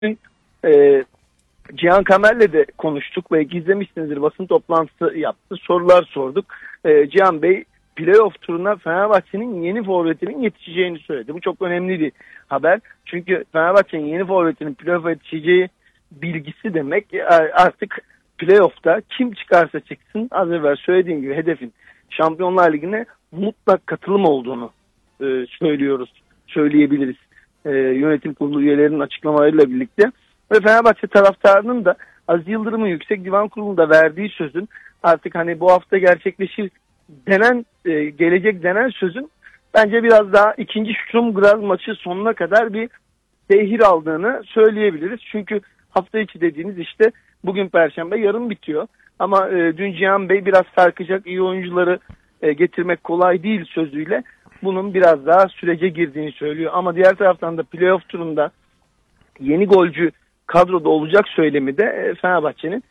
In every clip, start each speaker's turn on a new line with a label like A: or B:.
A: Dün e, Cihan Kamer'le de konuştuk. Belki izlemişsinizdir. Basın toplantısı yaptı. Sorular sorduk. Cihan Bey playoff turuna Fenerbahçe'nin yeni forvetinin yetişeceğini söyledi. Bu çok önemli bir haber. Çünkü Fenerbahçe'nin yeni forvetinin playoff'a yetişeceği bilgisi demek artık playoff'ta kim çıkarsa çıksın, az evvel söylediğim gibi hedefin Şampiyonlar Ligi'ne mutlak katılım olduğunu söyleyebiliriz. Yönetim kurulu üyelerinin açıklamalarıyla birlikte. Ve Fenerbahçe taraftarının da Aziz Yıldırım'ın Yüksek Divan Kurulu'nda verdiği sözün artık hani bu hafta gerçekleşir denen, gelecek denen sözün bence biraz daha ikinci Sturm Graz maçı sonuna kadar bir tehir aldığını söyleyebiliriz. Çünkü hafta içi dediğiniz işte bugün Perşembe, yarın bitiyor. Ama dün Cihan Bey biraz sarkacak iyi oyuncuları getirmek kolay değil sözüyle bunun biraz daha sürece girdiğini söylüyor. Ama diğer taraftan da playoff turunda yeni golcü kadroda olacak söylemi de Fenerbahçe'nin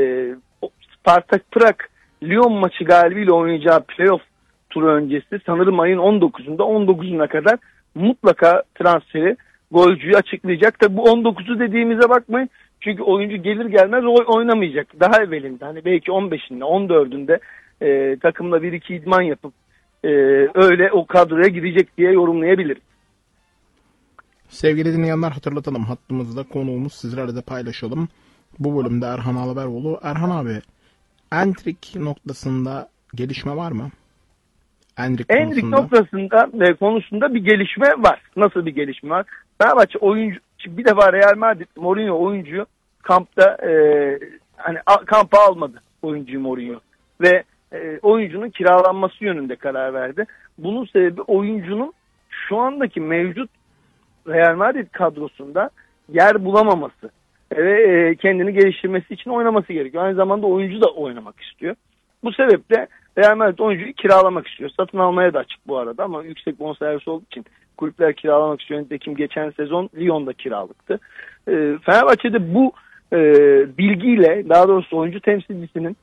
A: Spartak Prag Lyon maçı galibiyle oynayacağı playoff turu öncesi sanırım ayın 19'una kadar mutlaka transferi golcüyü açıklayacak. Tabi bu 19'u dediğimize bakmayın. Çünkü oyuncu gelir gelmez oynamayacak. Daha evvelinde hani belki 15'inde 14'ünde takımla 1-2 idman yapıp öyle o kadroya girecek diye yorumlayabiliriz.
B: Sevgili dinleyenler, hatırlatalım, hattımızda konuğumuz, sizlerle de paylaşalım. Bu bölümde Erhan Alaberoğlu. Erhan abi, Endrick noktasında gelişme var mı?
A: Endrick konusunda bir gelişme var. Nasıl bir gelişme var? Fenerbahçe oyuncu, bir defa Real Madrid Mourinho oyuncuyu kampta kampa almadı oyuncuyu Mourinho ve oyuncunun kiralanması yönünde karar verdi. Bunun sebebi oyuncunun şu andaki mevcut Real Madrid kadrosunda yer bulamaması ve kendini geliştirmesi için oynaması gerekiyor. Aynı zamanda oyuncu da oynamak istiyor. Bu sebeple Real Madrid oyuncuyu kiralamak istiyor. Satın almaya da açık bu arada ama yüksek bonservis olduğu için kulüpler kiralamak istiyor. Nitekim geçen sezon Lyon'da kiralıktı. Fenerbahçe'de bu bilgiyle, daha doğrusu oyuncu temsilcisinin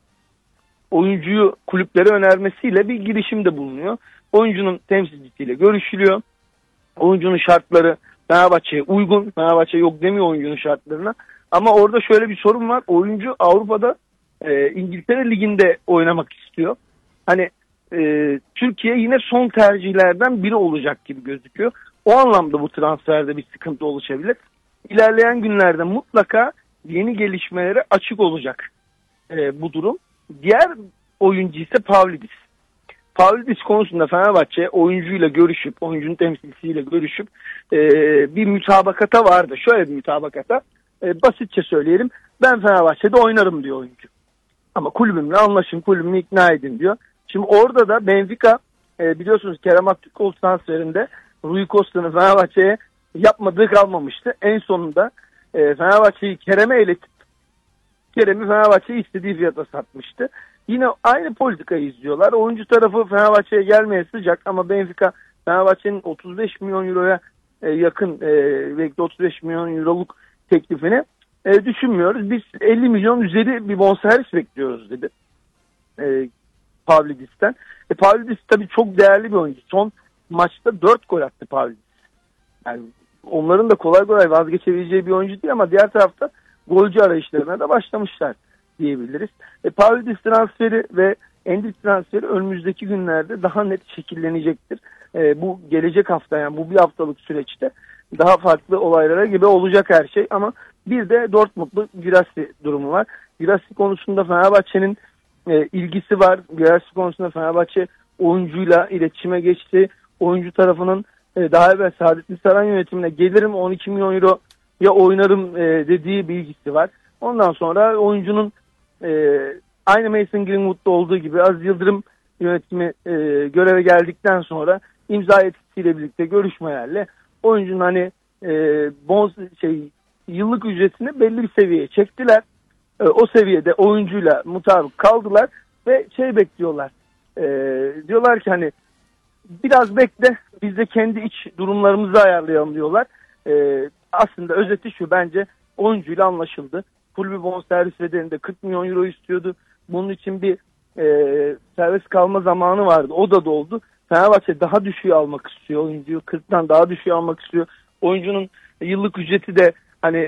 A: oyuncuyu kulüplere önermesiyle bir girişimde bulunuyor. Oyuncunun temsilcisiyle görüşülüyor. Oyuncunun şartları Fenerbahçe'ye uygun. Fenerbahçe yok demiyor oyuncunun şartlarına. Ama orada şöyle bir sorun var. Oyuncu Avrupa'da İngiltere Ligi'nde oynamak istiyor. Hani Türkiye yine son tercihlerden biri olacak gibi gözüküyor. O anlamda bu transferde bir sıkıntı oluşabilir. İlerleyen günlerde mutlaka yeni gelişmelere açık olacak bu durum. Diğer oyuncu ise Pavlidis. Pavlidis konusunda Fenerbahçe oyuncuyla görüşüp, oyuncunun temsilcisiyle görüşüp bir mütabakata vardı. Şöyle bir mütabakata, basitçe söyleyelim. Ben Fenerbahçe'de oynarım diyor oyuncu. Ama kulübümle anlaşın, kulübümü ikna edin diyor. Şimdi orada da Benfica biliyorsunuz Kerem Aktürkoğlu transferinde Rui Costa'nın Fenerbahçe'ye yapmadığı kalmamıştı. En sonunda Fenerbahçe'yi Kerem'e iletip Kerem'i Fenerbahçe'ye istediği fiyata satmıştı. Yine aynı politikayı izliyorlar. Oyuncu tarafı Fenerbahçe'ye gelmeye sıcak ama Benfica Fenerbahçe'nin 35 milyon euroya yakın belki 35 milyon euroluk teklifini düşünmüyoruz. Biz 50 milyon üzeri bir bonservis bekliyoruz dedi Pavlidis'ten. Pavlidis tabii çok değerli bir oyuncu. Son maçta 4 gol attı Pavlidis. Yani onların da kolay kolay vazgeçebileceği bir oyuncu değil ama diğer tarafta golcü arayışlarına da başlamışlar diyebiliriz. Pavlidis transferi ve Endrick transferi önümüzdeki günlerde daha net şekillenecektir. Bu gelecek hafta, yani bu bir haftalık süreçte daha farklı olaylara gibi olacak her şey ama bir de Dortmund'lu Guirassy durumu var. Guirassy konusunda Fenerbahçe'nin ilgisi var. Guirassy konusunda Fenerbahçe oyuncuyla iletişime geçti. Oyuncu tarafının daha evvel Saadettin Saran yönetimine gelirim 12 milyon euro ya oynarım dediği bilgisi var. Ondan sonra oyuncunun aynı Mason Greenwood'da olduğu gibi Aziz Yıldırım yönetimi göreve geldikten sonra imza etkisiyle birlikte görüşmelerle oyuncunun hani yıllık ücretini belli bir seviyeye çektiler. O seviyede oyuncuyla mutabık kaldılar ve bekliyorlar. Diyorlar ki hani biraz bekle, biz de kendi iç durumlarımızı ayarlayalım diyorlar. Aslında özeti şu, bence oyuncuyla anlaşıldı. Kulübü bonservis bedelinde 40 milyon euro istiyordu. Bunun için bir serbest kalma zamanı vardı. O da doldu. Fenerbahçe daha düşüğü almak istiyor oyuncuyu. 40'tan daha düşüğü almak istiyor. Oyuncunun yıllık ücreti de hani